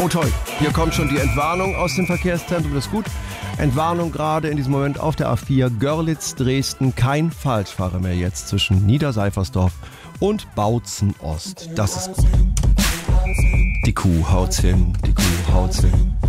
Oh toll, hier kommt schon die Entwarnung aus dem Verkehrszentrum, das ist gut. Entwarnung gerade in diesem Moment auf der A4 Görlitz-Dresden. Kein Falschfahrer mehr jetzt zwischen Niederseifersdorf und Bautzen Ost. Das ist gut. Die Kuh haut's hin, die Kuh haut's hin.